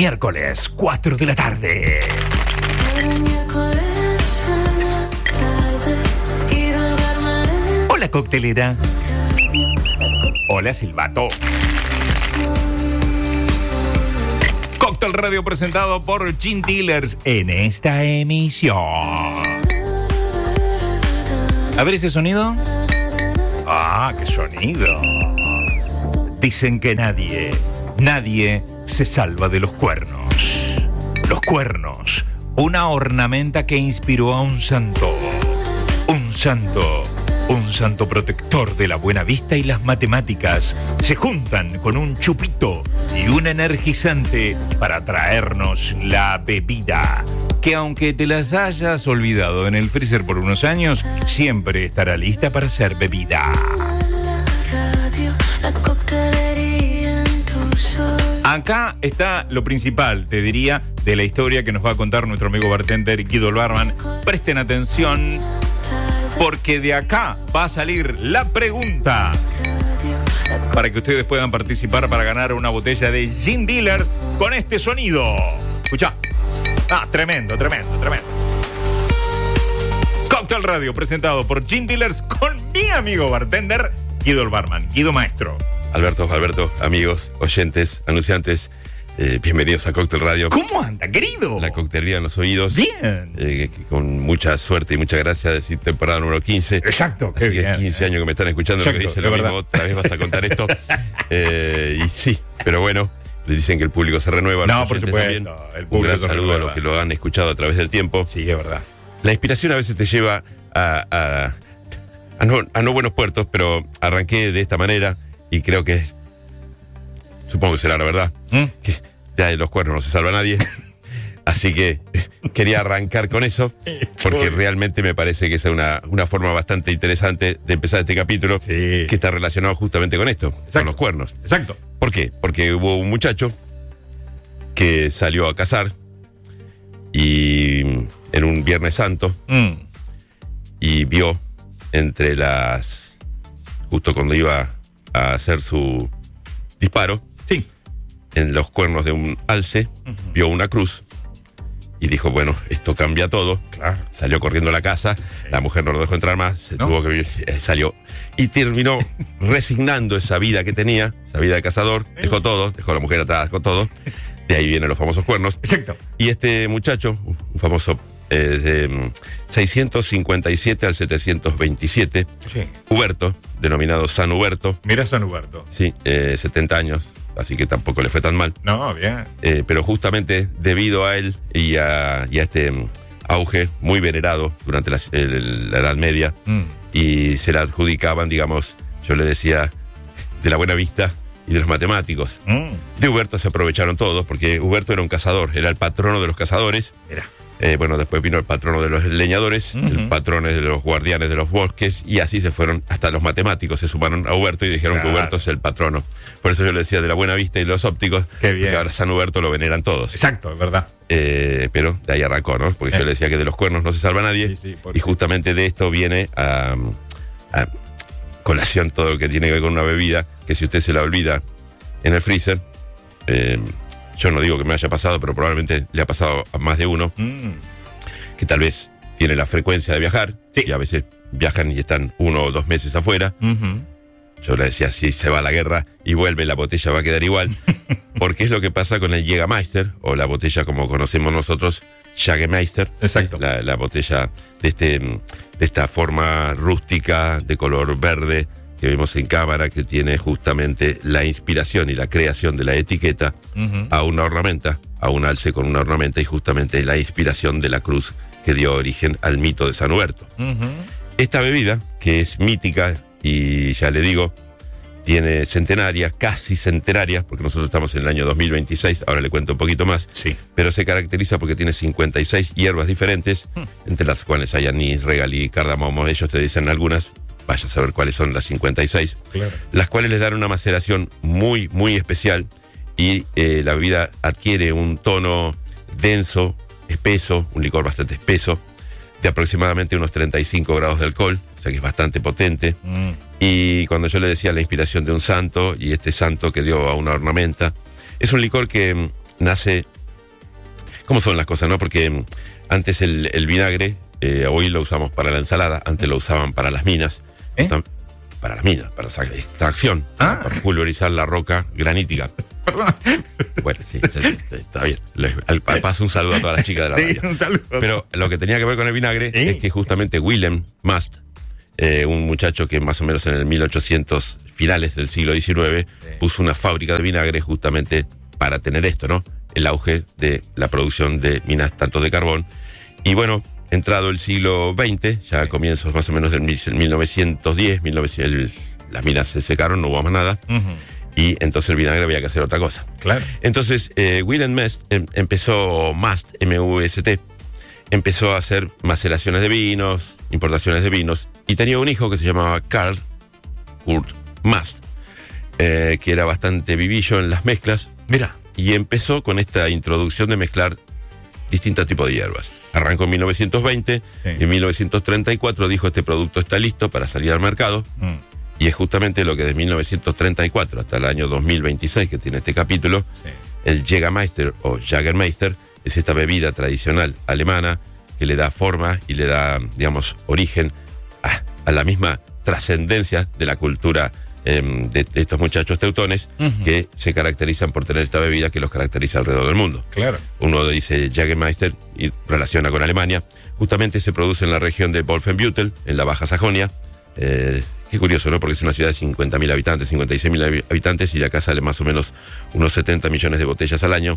miércoles, 4 de la tarde. Hola, coctelera. Hola, silbato. Cóctel Radio presentado por Gin Dealers en esta emisión. A ver ese sonido. Ah, qué sonido. Dicen que nadie se salva de los cuernos. Los cuernos, una ornamenta que inspiró a un santo. Un santo protector de la buena vista y las matemáticas. Se juntan con un chupito y un energizante para traernos la bebida, que aunque te las hayas olvidado en el freezer por unos años, siempre estará lista para ser bebida. Acá está lo principal, te diría, de la historia que nos va a contar nuestro amigo bartender Guido el Barman. Presten atención, porque de acá va a salir la pregunta para que ustedes puedan participar para ganar una botella de Gin Dealers con este sonido. Escucha. Ah, tremendo. Cóctel Radio presentado por Gin Dealers con mi amigo bartender Guido el Barman. Guido Maestro. Alberto, amigos, oyentes, anunciantes, bienvenidos a Cóctel Radio. ¿Cómo anda, querido? La coctelería en los oídos. Bien. Con mucha suerte y muchas gracias, decir temporada número 15. Exacto, así qué que bien. 15 años que me están escuchando, Exacto, lo que dice lo mismo, otra vez vas a contar esto. Y sí, pero bueno, le dicen que el público se renueva. No, por supuesto. También. El Un gran se saludo renueva. a los que lo han escuchado a través del tiempo. Sí, es verdad. La inspiración a veces te lleva a no buenos puertos, pero arranqué de esta manera y creo que, supongo que será la verdad, que ya de los cuernos no se salva nadie. Así que quería arrancar con eso, porque realmente me parece que es una forma bastante interesante de empezar este capítulo, Sí. que está relacionado justamente con esto, con los cuernos. Exacto. ¿Por qué? Porque hubo un muchacho que salió a cazar y en un Viernes Santo y vio justo cuando iba a hacer su disparo, Sí. en los cuernos de un alce, vio una cruz y dijo, bueno, esto cambia todo. Claro. Salió corriendo a la casa, la mujer no lo dejó entrar más, salió y terminó resignando esa vida que tenía, esa vida de cazador, dejó todo, dejó a la mujer atrás, dejó todo. De ahí vienen los famosos cuernos. Exacto. Y este muchacho, un famoso de 657 al 727, Sí. Huberto, denominado San Huberto, Mira San Huberto. sí, 70 años, así que tampoco le fue tan mal. No, bien. Pero justamente debido a él y a este auge muy venerado durante la Edad Media, y se le adjudicaban, digamos, yo le decía, de la buena vista y de los matemáticos. De Huberto se aprovecharon todos, porque Huberto era un cazador, era el patrono de los cazadores. Mira. Bueno, después vino el patrono de los leñadores, el patrono de los guardianes de los bosques, y así se fueron, hasta los matemáticos se sumaron a Huberto y dijeron que Huberto es el patrono. Por eso yo le decía de la buena vista y de los ópticos, Qué bien. que ahora San Huberto lo veneran todos. Exacto, es verdad. Pero de ahí arrancó, ¿no? Porque yo le decía que de los cuernos no se salva nadie, Sí, y justamente de esto viene a colación todo lo que tiene que ver con una bebida, que si usted se la olvida en el freezer, yo no digo que me haya pasado, pero probablemente le ha pasado a más de uno, que tal vez tiene la frecuencia de viajar, Sí. y a veces viajan y están 1 o 2 meses afuera. Yo le decía, si se va a la guerra y vuelve, la botella va a quedar igual, porque es lo que pasa con el Jägermeister, o la botella como conocemos nosotros, Jägermeister. Exacto. La botella de esta forma rústica, de color verde, que vemos en cámara, que tiene justamente la inspiración y la creación de la etiqueta a una ornamenta, a un alce con una ornamenta, y justamente la inspiración de la cruz que dio origen al mito de San Huberto. Esta bebida, que es mítica y ya le digo, tiene centenarias, casi centenarias, porque nosotros estamos en el año 2026, ahora le cuento un poquito más, Sí. pero se caracteriza porque tiene 56 hierbas diferentes, entre las cuales hay anís, regalí, cardamomo. Ellos te dicen algunas, vaya a saber cuáles son las 56, Claro. las cuales les dan una maceración muy, muy especial, y la bebida adquiere un tono denso, espeso, un licor bastante espeso, de aproximadamente unos 35 grados de alcohol, o sea que es bastante potente. Y cuando yo le decía la inspiración de un santo, y este santo que dio a una ornamenta, es un licor que nace cómo son las cosas, ¿no? Porque antes el vinagre, hoy lo usamos para la ensalada, antes lo usaban para las minas. Para las minas, para la extracción, para pulverizar la roca granítica. Perdón. Bueno, sí, está bien. Paso un saludo a todas las chicas de la radio. Un saludo. Pero lo que tenía que ver con el vinagre es que justamente Wilhelm Mast, un muchacho que más o menos en el 1800, finales del siglo XIX, puso una fábrica de vinagre justamente para tener esto, ¿no? El auge de la producción de minas tanto de carbón. Y bueno, entrado el siglo XX, ya a comienzos más o menos del 1910, las minas se secaron, no hubo más nada. Y entonces el vinagre había que hacer otra cosa. Claro. Entonces, Wilhelm Mast empezó, M-U-S-T, empezó a hacer maceraciones de vinos, importaciones de vinos, y tenía un hijo que se llamaba Karl Kurt Mast, que era bastante vivillo en las mezclas. Mira. Y empezó con esta introducción de mezclar distintos tipos de hierbas. Arrancó en 1920, y en 1934 dijo: este producto está listo para salir al mercado. Y es justamente lo que de 1934 hasta el año 2026, que tiene este capítulo, el Jägermeister o Jägermeister es esta bebida tradicional alemana que le da forma y le da, digamos, origen a la misma trascendencia de la cultura de estos muchachos teutones, que se caracterizan por tener esta bebida que los caracteriza alrededor del mundo. Claro. Uno dice Jägermeister y relaciona con Alemania. Justamente se produce en la región de Wolfenbüttel, en la Baja Sajonia. Qué curioso, ¿no? Porque es una ciudad de 50.000 habitantes, 56.000 habitantes, y de acá sale más o menos unos 70 millones de botellas al año.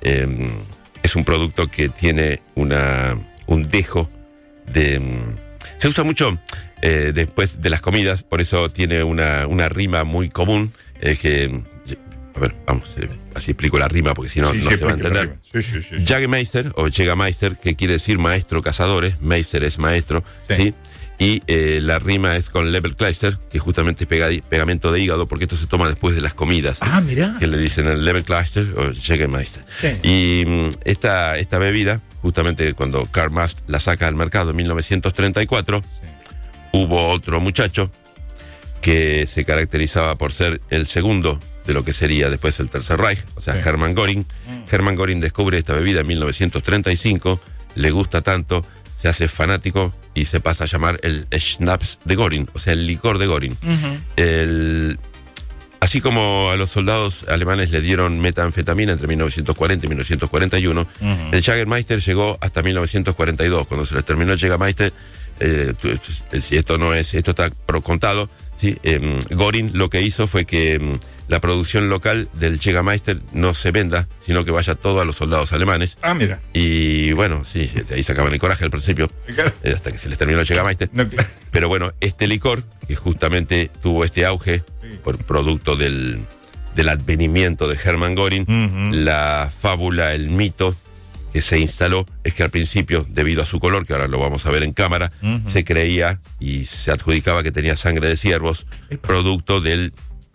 Es un producto que tiene un dejo de... se usa mucho después de las comidas, por eso tiene una rima muy común, que... A ver, vamos, así explico la rima, porque si no, no se va a entender. Jägermeister o Jägermeister, que quiere decir maestro cazadores, Meister es maestro, ¿sí? Y la rima es con Leberkleister, que justamente es pegamento de hígado, porque esto se toma después de las comidas. Mirá. Que le dicen el Leberkleister o Jägermeister. Y esta bebida, justamente cuando Karl Mast la saca al mercado en 1934, hubo otro muchacho que se caracterizaba por ser el segundo de lo que sería después el Tercer Reich, o sea, Hermann Göring. Hermann Göring descubre esta bebida en 1935, le gusta tanto, se hace fanático y se pasa a llamar el Schnaps de Göring, o sea, el licor de Göring. Así como a los soldados alemanes le dieron metanfetamina entre 1940 y 1941, el Jägermeister llegó hasta 1942. Cuando se les terminó el Jägermeister, esto está contado, ¿sí? Göring lo que hizo fue que la producción local del Jägermeister no se venda, sino que vaya todo a los soldados alemanes. Mira. Y bueno, sí, ahí sacaban el coraje al principio, hasta que se les terminó el Jägermeister. Pero bueno, este licor, que justamente tuvo este auge por producto del advenimiento de Hermann Göring, la fábula, el mito que se instaló es que al principio, debido a su color, que ahora lo vamos a ver en cámara, se creía y se adjudicaba que tenía sangre de ciervos, producto del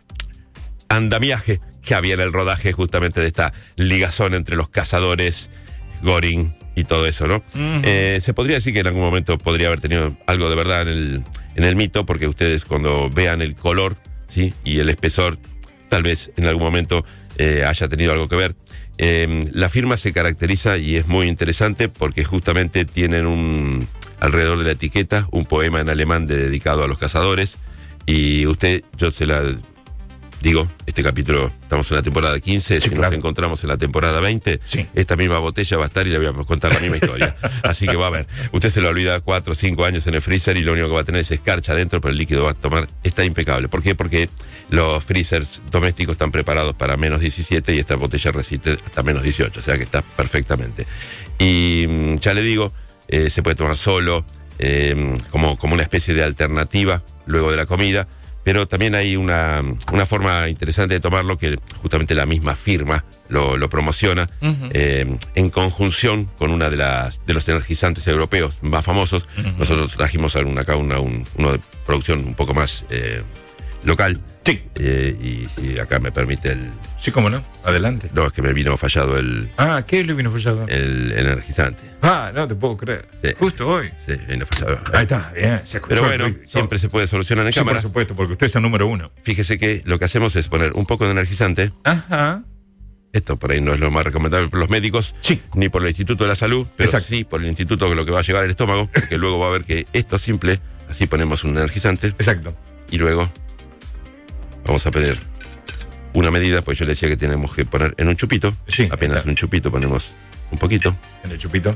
andamiaje que había en el rodaje justamente de esta ligazón entre los cazadores, Göring y todo eso, ¿no? Se podría decir que en algún momento podría haber tenido algo de verdad en el mito, porque ustedes cuando vean el color, ¿sí? Y el espesor, tal vez en algún momento haya tenido algo que ver. La firma se caracteriza, y es muy interesante, porque justamente tienen alrededor de la etiqueta un poema en alemán dedicado a los cazadores, y yo se la digo, este capítulo, estamos en la temporada 15, nos encontramos en la temporada 20, esta misma botella va a estar y le voy a contar la misma historia. Así que va a ver, usted se lo olvida 4 o 5 años en el freezer y lo único que va a tener es escarcha adentro, pero el líquido va a tomar, está impecable. ¿Por qué? Porque los freezers domésticos están preparados para menos 17 y esta botella resiste hasta menos 18, o sea que está perfectamente. Y ya le digo, se puede tomar solo, como una especie de alternativa luego de la comida. Pero también hay una forma interesante de tomarlo, que justamente la misma firma lo promociona, en conjunción con una de los energizantes europeos más famosos. Nosotros trajimos acá uno de producción un poco más local. Sí. Y acá me permite el... Sí, cómo no. Adelante. No, es que me vino fallado ¿qué le vino fallado? El energizante. No te puedo creer. Sí. Justo hoy. Sí, vino fallado. Ahí está, bien. Se escuchó. Pero bueno, siempre se puede solucionar en cámara. Por supuesto, porque usted es el número 1. Fíjese que lo que hacemos es poner un poco de energizante. Esto por ahí no es lo más recomendable por los médicos, Sí. ni por el Instituto de la Salud, pero Exacto. sí por el instituto que lo que va a llevar al estómago, porque luego va a ver que esto es simple, así ponemos un energizante Exacto. y luego vamos a pedir una medida, pues yo le decía que tenemos que poner en un chupito, Sí, apenas está. un chupito ponemos un poquito, En el chupito.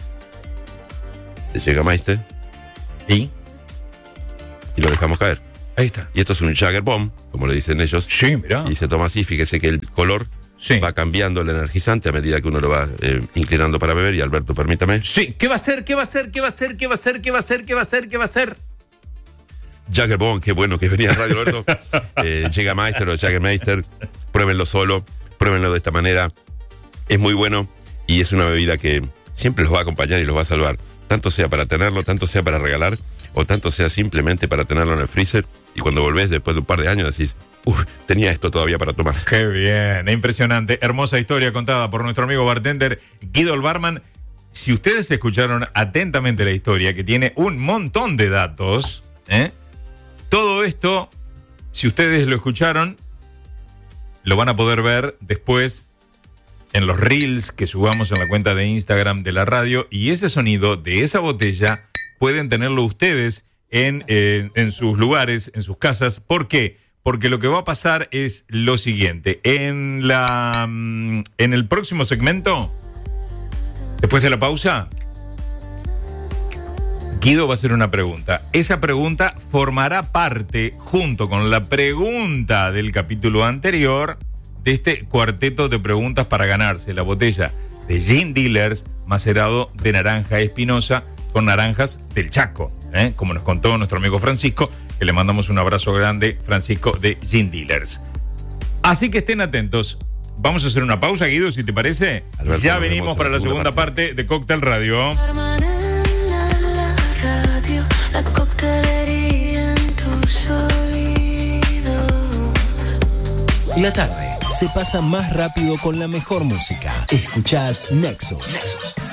le llega Meister Y y lo dejamos caer. ahí está. Y esto es un Jagger Bomb, como le dicen ellos, Sí, mirá. y se toma así, fíjese que el color Sí. va cambiando el energizante a medida que uno lo va inclinando para beber. Y Alberto, permítame. Sí. ¿Qué va a hacer? ¿Qué va a hacer? ¿Qué va a hacer? ¿Qué va a hacer? ¿Qué va a hacer? ¿Qué va a hacer? ¿Qué va a hacer? Jagger Bomb, qué bueno que venía a Radio Alberto. Llega Meister o Jaggermeister, pruébenlo solo, pruébenlo de esta manera. Es muy bueno y es una bebida que siempre los va a acompañar y los va a salvar. Tanto sea para tenerlo, tanto sea para regalar, o tanto sea simplemente para tenerlo en el freezer. Y cuando volvés después de un par de años decís, tenía esto todavía para tomar. Qué bien, impresionante. Hermosa historia contada por nuestro amigo bartender Guido el Barman. Si ustedes escucharon atentamente la historia, que tiene un montón de datos, todo esto, si ustedes lo escucharon, lo van a poder ver después en los reels que subamos en la cuenta de Instagram de la radio. Y ese sonido de esa botella pueden tenerlo ustedes en sus lugares, en sus casas. ¿Por qué? Porque lo que va a pasar es lo siguiente. En el próximo segmento, después de la pausa, Guido va a hacer una pregunta. Esa pregunta formará parte, junto con la pregunta del capítulo anterior, de este cuarteto de preguntas para ganarse la botella de Gin Dealers macerado de naranja espinosa con naranjas del Chaco, como nos contó nuestro amigo Francisco, que le mandamos un abrazo grande, Francisco de Gin Dealers. Así que estén atentos. Vamos a hacer una pausa, Guido, si te parece. Alberto, Ya nos venimos vemos en para la segunda parte de Cóctel Radio. La coctelería en tus oídos. La tarde se pasa más rápido con la mejor música. Escuchás Nexus.